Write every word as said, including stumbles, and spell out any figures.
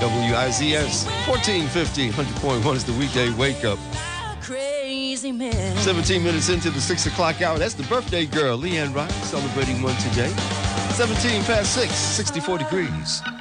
W I Z S fourteen fifty, one hundred point one is the weekday wake up. Crazy man. seventeen minutes into the six o'clock hour. That's the birthday girl, Leanne Ryan, celebrating one today. seventeen past six, sixty-four degrees.